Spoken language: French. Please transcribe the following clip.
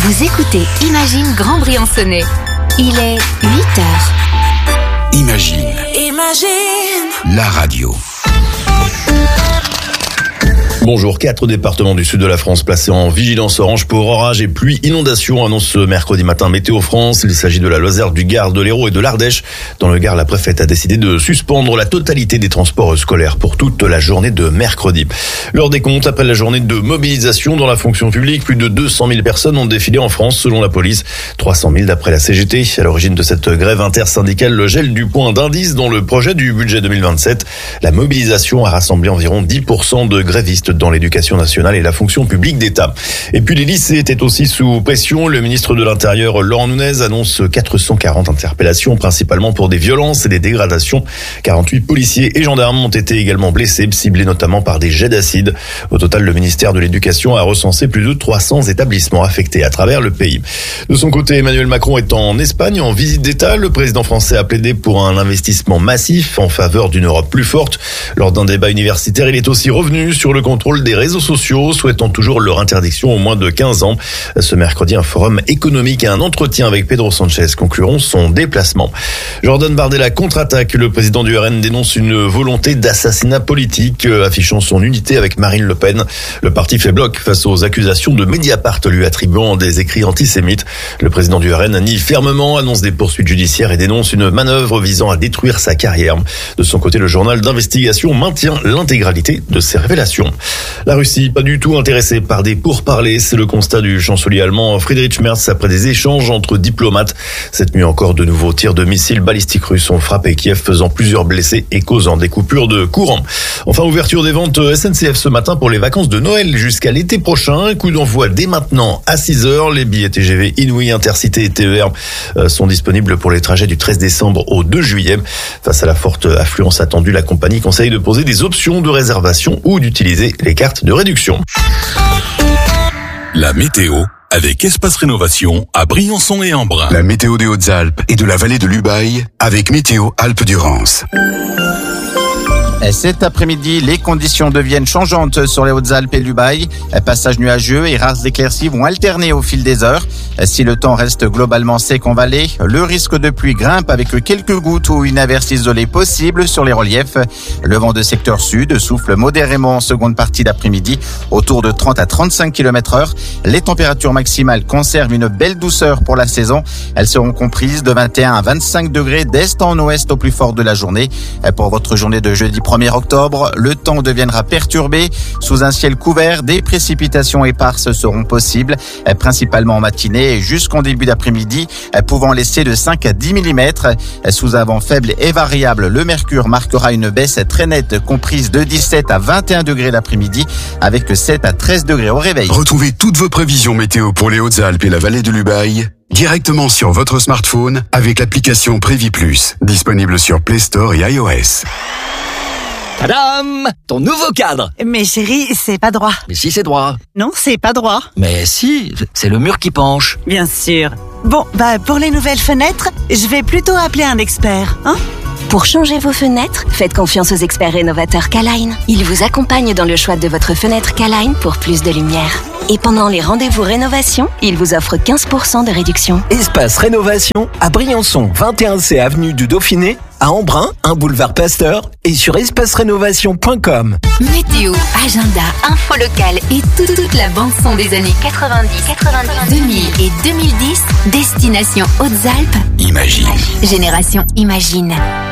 Vous écoutez Imagine Grand Briançonnais. Il est 8h. Imagine. La radio. Bonjour, 4 départements du sud de la France placés en vigilance orange pour orage et pluie inondation, annonce ce mercredi matin Météo France. Il s'agit de la Lozère, du Gard, de l'Hérault et de l'Ardèche. Dans le Gard, la préfète a décidé de suspendre la totalité des transports scolaires pour toute la journée de mercredi. L'heure des comptes après la journée de mobilisation dans la fonction publique. Plus de 200 000 personnes ont défilé en France selon la police. 300 000 d'après la CGT. À l'origine de cette grève intersyndicale, le gel du point d'indice dans le projet du budget 2027. La mobilisation a rassemblé environ 10% de grévistes dans l'éducation nationale et la fonction publique d'État. Et puis les lycées étaient aussi sous pression. Le ministre de l'Intérieur, Laurent Nunez, annonce 440 interpellations, principalement pour des violences et des dégradations. 48 policiers et gendarmes ont été également blessés, ciblés notamment par des jets d'acide. Au total, le ministère de l'Éducation a recensé plus de 300 établissements affectés à travers le pays. De son côté, Emmanuel Macron est en Espagne en visite d'État. Le président français a plaidé pour un investissement massif en faveur d'une Europe plus forte. Lors d'un débat universitaire, il est aussi revenu sur le contrôle des réseaux sociaux, souhaitant toujours leur interdiction au moins de 15 ans. Ce mercredi, un forum économique et un entretien avec Pedro Sanchez concluront son déplacement. Jordan Bardella contre-attaque. Le président du RN dénonce une volonté d'assassinat politique, affichant son unité avec Marine Le Pen. Le parti fait bloc face aux accusations de Mediapart lui attribuant des écrits antisémites. Le président du RN nie fermement, annonce des poursuites judiciaires et dénonce une manœuvre visant à détruire sa carrière. De son côté, le journal d'investigation maintient l'intégralité de ses révélations. La Russie, pas du tout intéressée par des pourparlers, c'est le constat du chancelier allemand Friedrich Merz après des échanges entre diplomates. Cette nuit encore, de nouveaux tirs de missiles balistiques russes ont frappé Kiev, faisant plusieurs blessés et causant des coupures de courant. Enfin, ouverture des ventes SNCF ce matin pour les vacances de Noël jusqu'à l'été prochain. Coup d'envoi dès maintenant à 6h. Les billets TGV Inouï, Intercité et TER sont disponibles pour les trajets du 13 décembre au 2 juillet. Face à la forte affluence attendue, la compagnie conseille de poser des options de réservation ou d'utiliser les cartes de réduction. La météo avec Espace Rénovation à Briançon et Embrun. La météo des Hautes-Alpes et de la vallée de l'Ubaye avec Météo Alpes-Durance. Cet après-midi, les conditions deviennent changeantes sur les Hautes-Alpes et l'Ubaye. Passage nuageux et rares éclaircies vont alterner au fil des heures. Si le temps reste globalement sec en vallée, le risque de pluie grimpe avec quelques gouttes ou une averse isolée possible sur les reliefs. Le vent de secteur sud souffle modérément en seconde partie d'après-midi, autour de 30 à 35 km/h. Les températures maximales conservent une belle douceur pour la saison. Elles seront comprises de 21 à 25 degrés d'est en ouest au plus fort de la journée. Pour votre journée de jeudi 1er octobre, le temps deviendra perturbé. Sous un ciel couvert, des précipitations éparses seront possibles, principalement en matinée et jusqu'en début d'après-midi, pouvant laisser de 5 à 10 mm. Sous un vent faible et variable, le mercure marquera une baisse très nette comprise de 17 à 21 degrés l'après-midi, avec 7 à 13 degrés au réveil. Retrouvez toutes vos prévisions météo pour les Hautes-Alpes et la vallée de l'Ubaye directement sur votre smartphone avec l'application Prévi Plus, disponible sur Play Store et iOS. Tadam! Ton nouveau cadre! Mais chérie, c'est pas droit. Mais si, c'est droit. Non, c'est pas droit. Mais si, c'est le mur qui penche. Bien sûr. Bon, pour les nouvelles fenêtres, je vais plutôt appeler un expert, hein? Pour changer vos fenêtres, faites confiance aux experts rénovateurs K-Line. Ils vous accompagnent dans le choix de votre fenêtre K-Line pour plus de lumière. Et pendant les rendez-vous rénovation, ils vous offrent 15% de réduction. Espace Rénovation à Briançon, 21C avenue du Dauphiné, à Embrun, 1 boulevard Pasteur et sur espacerénovation.com. Météo, agenda, info locale et toute la bande-son des années 90, 2000 et 2010. Destination Hautes-Alpes. Imagine. Génération Imagine.